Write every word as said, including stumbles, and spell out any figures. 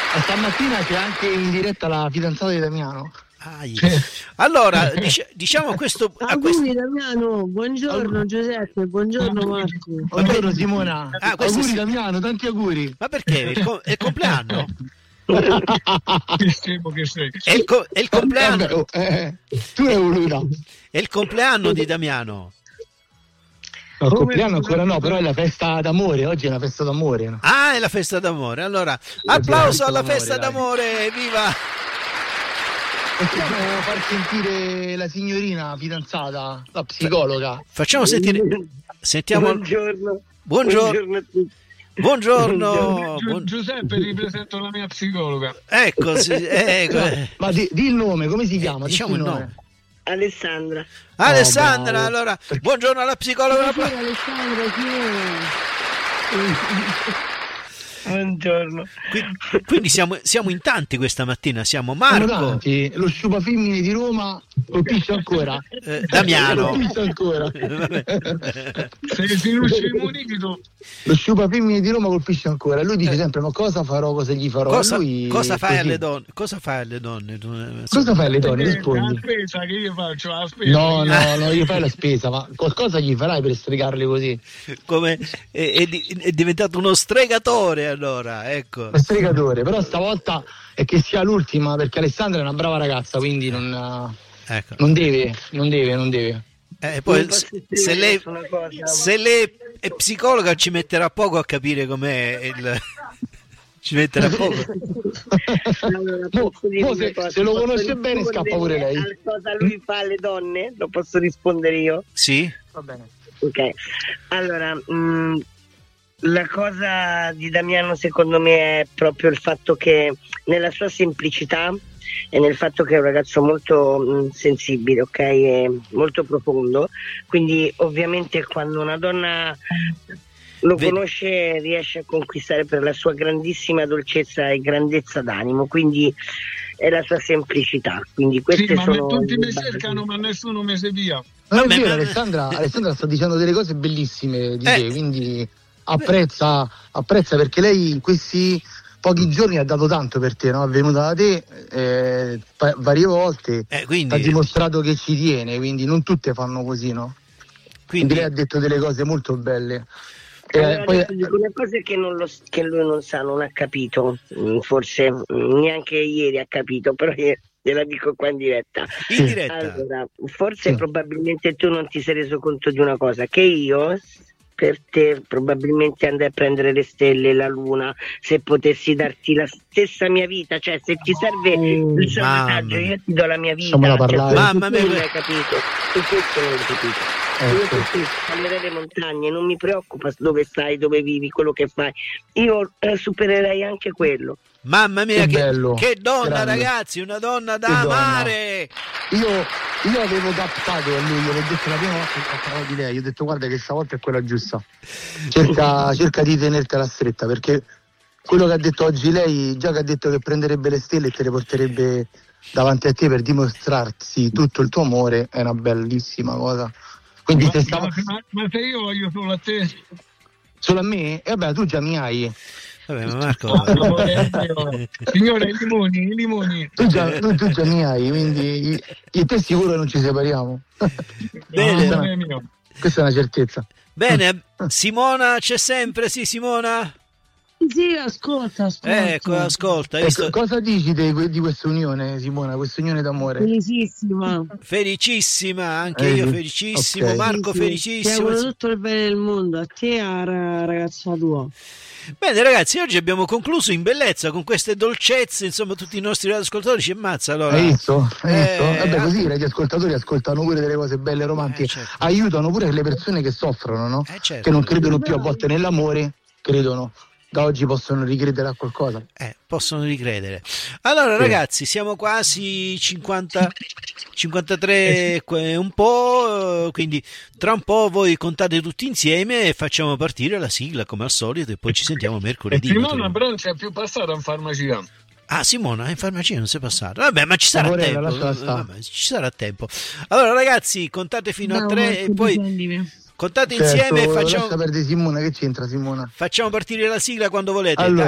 stamattina c'è anche in diretta la fidanzata di Damiano. Ah, allora dic- diciamo questo a auguri questo... Damiano, buongiorno Giuseppe, buongiorno Marco, buongiorno Simona. Ah, auguri sì. Damiano, tanti auguri. Ma perché? È il, co- è il compleanno? Che schifo che sei. È il, co- è il compleanno. Vabbè, oh, eh, tu hai voluto. È il compleanno di Damiano. No, il compleanno ancora no, però è la festa d'amore, oggi è una festa d'amore. No? Ah, è la festa d'amore. Allora, applauso alla festa d'amore, viva! Possiamo far sentire la signorina fidanzata, la psicologa. Facciamo sentire. Sentiamo. buongiorno, Buongiorno. a tutti. Buongiorno. Gi- Buon- Giuseppe, ripresento la mia psicologa. Ecco, sì, ecco. Ma di, di il nome, come si chiama? Diciamo il nome. Alessandra. Alessandra, bravo. allora, buongiorno alla psicologa. Buongiorno Alessandra, chi è? Buongiorno. Qui- Quindi siamo, siamo in tanti questa mattina. Siamo Siamo Marco, tanti. Lo sciupa femmine di Roma colpisce ancora. eh, Damiano. Colpisce ancora. Vabbè. Se finisci il munichito, Lo sciupa femmine di Roma colpisce ancora. Lui dice sempre: ma cosa farò, cosa gli farò? Cosa, Lui cosa fai così. alle donne? Cosa fai alle donne? Tu- Cosa fai alle donne? la Rispondi. spesa che io faccio, la spesa. No, no, no, gli fai la spesa, ma qualcosa gli farai per stregarle così. Come è, è di- è diventato uno stregatore, allora, ecco. Un stregatore, però stavolta è che sia l'ultima, perché Alessandra è una brava ragazza, quindi non, Ecco. non deve, non deve, non deve. Eh, poi Non se, posso se dire lei, una cosa, se lei è psicologa ci metterà poco a capire com'è il... ci metterà poco. Allora, Mo- posso dire mo una se- cosa? se lo Posso conosce bene, rispondere scappa pure lei. al cosa lui fa alle donne? Lo posso rispondere io? Sì? Va bene. Ok, allora, mh, la cosa di Damiano secondo me è proprio il fatto che nella sua semplicità e nel fatto che è un ragazzo molto mh, sensibile, ok, e molto profondo, quindi ovviamente quando una donna lo Vedi. conosce riesce a conquistare per la sua grandissima dolcezza e grandezza d'animo, quindi è la sua semplicità, quindi queste Sì, ma sono tutti mi le basi. cercano, ma nessuno mi se via. Non Vabbè, è vero, ma- Alessandra, Alessandra sta dicendo delle cose bellissime di Eh. te, quindi apprezza, apprezza perché lei in questi pochi giorni ha dato tanto per te, no? È venuta da te eh, pa- varie volte, Eh, ha quindi, dimostrato che ci tiene, quindi non tutte fanno così, no? Quindi quindi lei ha detto delle cose molto belle. E, Allora, poi, adesso dico una cosa che, non lo, che lui non sa, non ha capito, mm, forse mm, neanche ieri ha capito, però io gliela dico qua in diretta. in diretta. Allora, forse Sì. probabilmente tu non ti sei reso conto di una cosa, che io per te probabilmente andai a prendere le stelle, la luna, se potessi darti la stessa mia vita, cioè se ti serve il salvataggio mamma mia. io ti do la mia vita. Lasciamola Cioè, parlare. tu Mamma mia. non l'hai capito, tu questo non l'hai capito. Io ecco. per te scalerei le montagne, non mi preoccupa dove stai, dove vivi, quello che fai. Io eh, supererei anche quello. Mamma mia, Che che, bello, che donna, grande. ragazzi, una donna da Che donna. amare. Io, io avevo captato a lui, gliel'ho detto la prima volta che parlavo di lei, io ho detto guarda che stavolta è quella giusta, cerca, cerca di tenertela stretta, perché quello che ha detto oggi lei, già che ha detto che prenderebbe le stelle e te le porterebbe davanti a te per dimostrarsi tutto il tuo amore, è una bellissima cosa. Quindi Ma, se stavo ma- ma- ma se io voglio solo a te, solo a me, e vabbè tu già mi hai, Vabbè, ma Marco, amore mio. Signore, i limoni, i limoni. tu già, tu, tu già mi hai, quindi io e te sicuro non ci separiamo. Bene. Amore mio. Questa è una certezza. bene, Simona c'è sempre, sì Simona? Sì, ascolta, ascolta. Ecco, ascolta, hai Ecco, visto? cosa dici di, di questa unione, Simona, questa unione d'amore? Felicissima. Felicissima, anche Eh, io sì. felicissimo, Ok. Marco Sì, sì. Ti felicissimo. auguro tutto il bene del mondo, a te e alla ragazza tua. Bene ragazzi, oggi abbiamo concluso in bellezza con queste dolcezze, insomma tutti i nostri ascoltatori ci ammazza allora. Hai visto? Hai visto? Eh, Vabbè, ah, così i radioascoltatori ascoltano pure delle cose belle, romantiche, Eh, certo. aiutano pure le persone che soffrono, no? Eh, certo. Che non credono più a volte nell'amore, credono. Da oggi possono ricredere a qualcosa. Eh, possono ricredere. Allora Sì. ragazzi, siamo quasi cinquanta, cinquantatré e un po', eh, quindi tra un po' voi contate tutti insieme e facciamo partire la sigla come al solito e poi ci sentiamo E mercoledì. Simona naturalmente. però non c'è più passata in farmacia. Ah, Simona, in farmacia non sei passato. Vabbè, ma ci sarà Amorella, tempo. lasciala stare. Vabbè, ci sarà tempo. Allora ragazzi, contate fino a No, tre Marco, e poi difendimi. contate Certo, insieme e lascia facciamo, perdere Simona, che c'entra Simona? facciamo partire la sigla quando volete. Allora,